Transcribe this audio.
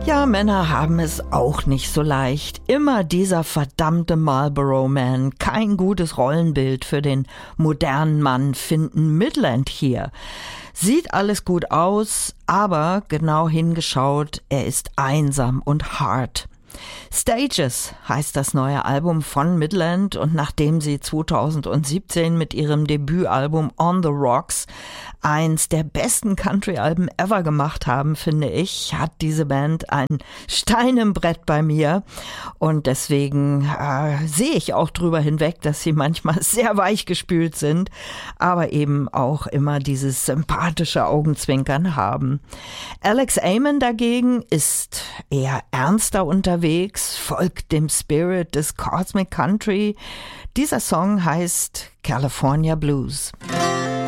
Ja, Männer haben es auch nicht so leicht. Immer dieser verdammte Marlboro Man. Kein gutes Rollenbild für den modernen Mann finden Midland hier. Sieht alles gut aus, aber genau hingeschaut, er ist einsam und hart. Stages heißt das neue Album von Midland, und nachdem sie 2017 mit ihrem Debütalbum On the Rocks eins der besten Country-Alben ever gemacht haben, finde ich, hat diese Band ein Stein im Brett bei mir, und deswegen sehe ich auch drüber hinweg, dass sie manchmal sehr weichgespült sind, aber eben auch immer dieses sympathische Augenzwinkern haben. Alex Amon dagegen ist eher ernster unterwegs, folgt dem Spirit des Cosmic Country. Dieser Song heißt California Blues.